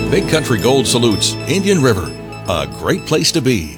Big Country Gold salutes Indian River, a great place to be.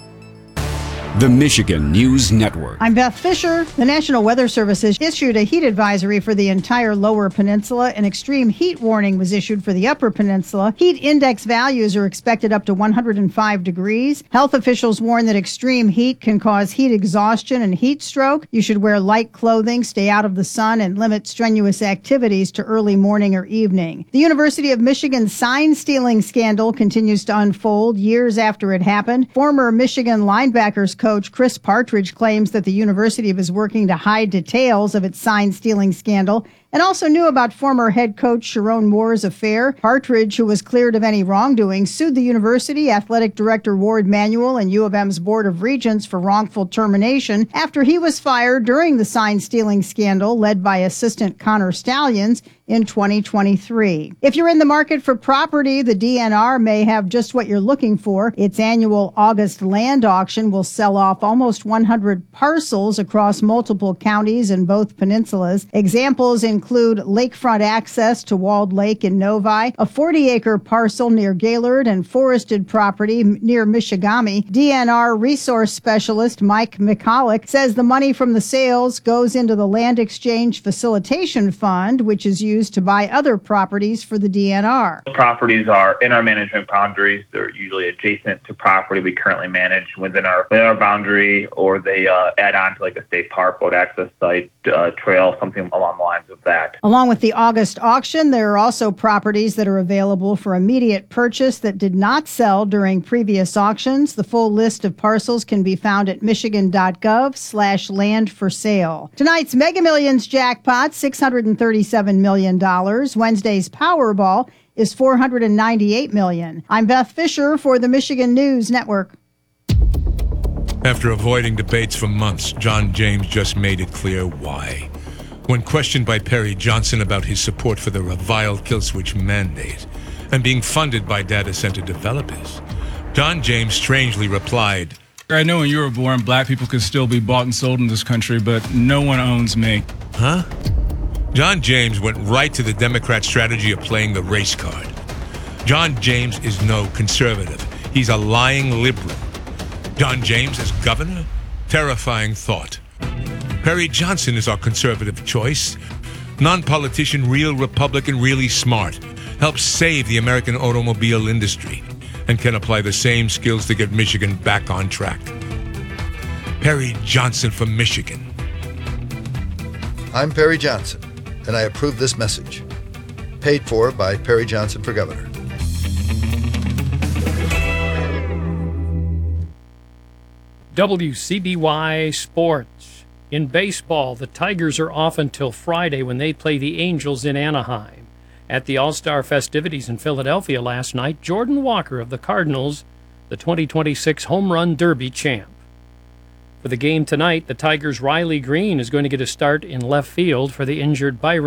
The Michigan News Network. I'm Beth Fisher. The National Weather Service has issued a heat advisory for the entire lower peninsula. An extreme heat warning was issued for the upper peninsula. Heat index values are expected up to 105 degrees. Health officials warn that extreme heat can cause heat exhaustion and heat stroke. You should wear light clothing, stay out of the sun, and limit strenuous activities to early morning or evening. The University of Michigan sign stealing scandal continues to unfold years after it happened. Former Michigan linebackers coach Chris Partridge claims that the university was working to hide details of its sign-stealing scandal and also knew about former head coach Sharon Moore's affair. Partridge, who was cleared of any wrongdoing, sued the university, athletic director Ward Manuel, and U of M's Board of Regents for wrongful termination after he was fired during the sign-stealing scandal led by assistant Connor Stallions in 2023. If you're in the market for property, the DNR may have just what you're looking for. Its annual August land auction will sell off almost 100 parcels across multiple counties in both peninsulas. Examples include lakefront access to Walled Lake in Novi, a 40-acre parcel near Gaylord, and forested property near Michigami. DNR resource specialist Mike McCulloch says the money from the sales goes into the Land Exchange Facilitation Fund, which is used to buy other properties for the DNR. Properties are in our management boundaries. They're usually adjacent to property we currently manage within our boundary, or they add on to like a state park, boat access site, trail, something along the lines of that. Along with the August auction, there are also properties that are available for immediate purchase that did not sell during previous auctions. The full list of parcels can be found at michigan.gov/land for sale. Tonight's Mega Millions jackpot, $637 million. Wednesday's Powerball is $498 million. I'm Beth Fisher for the Michigan News Network. After avoiding debates for months, John James just made it clear why. When questioned by Perry Johnson about his support for the reviled kill switch mandate and being funded by data center developers, John James strangely replied, I know when you were born, black people could still be bought and sold in this country, but no one owns me. Huh? John James went right to the Democrat strategy of playing the race card. John James is no conservative. He's a lying liberal. John James as governor? Terrifying thought. Perry Johnson is our conservative choice. Non-politician, real Republican, really smart. Helps save the American automobile industry and can apply the same skills to get Michigan back on track. Perry Johnson from Michigan. I'm Perry Johnson, and I approve this message. Paid for by Perry Johnson for Governor. WCBY Sports. In baseball, the Tigers are off until Friday when they play the Angels in Anaheim. At the All-Star festivities in Philadelphia last night, Jordan Walker of the Cardinals, the 2026 Home Run Derby champ. For the game tonight, the Tigers' Riley Green is going to get a start in left field for the injured Byron